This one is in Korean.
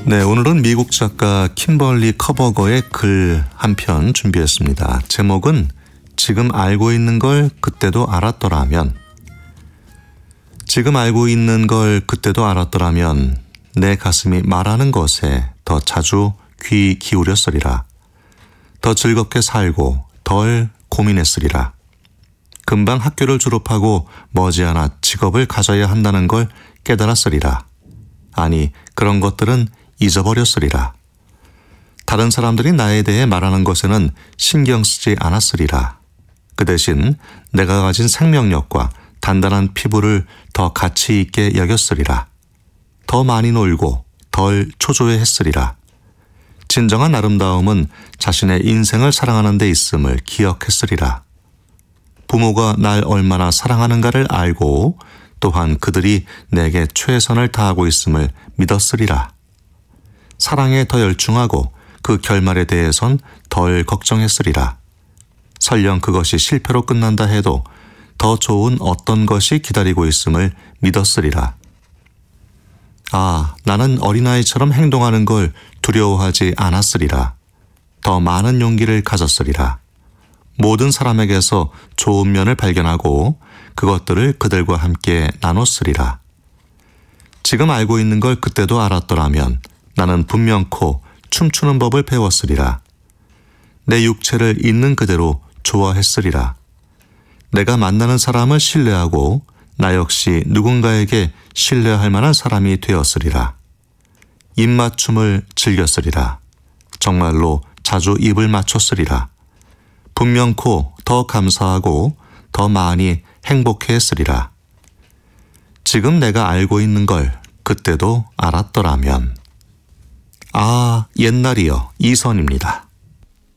네, 오늘은 미국 작가 킴벌리 커버거의 글 한 편 준비했습니다. 제목은 지금 알고 있는 걸 그때도 알았더라면. 지금 알고 있는 걸 그때도 알았더라면 내 가슴이 말하는 것에 더 자주 귀 기울였으리라. 더 즐겁게 살고 덜 고민했으리라. 금방 학교를 졸업하고 머지않아 직업을 가져야 한다는 걸 깨달았으리라. 아니, 그런 것들은 잊어버렸으리라. 다른 사람들이 나에 대해 말하는 것에는 신경 쓰지 않았으리라. 그 대신 내가 가진 생명력과 단단한 피부를 더 가치 있게 여겼으리라. 더 많이 놀고 덜 초조해했으리라. 진정한 아름다움은 자신의 인생을 사랑하는 데 있음을 기억했으리라. 부모가 날 얼마나 사랑하는가를 알고 또한 그들이 내게 최선을 다하고 있음을 믿었으리라. 사랑에 더 열중하고 그 결말에 대해선 덜 걱정했으리라. 설령 그것이 실패로 끝난다 해도 더 좋은 어떤 것이 기다리고 있음을 믿었으리라. 아, 나는 어린아이처럼 행동하는 걸 두려워하지 않았으리라. 더 많은 용기를 가졌으리라. 모든 사람에게서 좋은 면을 발견하고 그것들을 그들과 함께 나눴으리라. 지금 알고 있는 걸 그때도 알았더라면 나는 분명코 춤추는 법을 배웠으리라. 내 육체를 있는 그대로 좋아했으리라. 내가 만나는 사람을 신뢰하고 나 역시 누군가에게 신뢰할 만한 사람이 되었으리라. 입맞춤을 즐겼으리라. 정말로 자주 입을 맞췄으리라. 분명코 더 감사하고 더 많이 행복해했으리라. 지금 내가 알고 있는 걸 그때도 알았더라면. 아, 옛날이여. 이선입니다.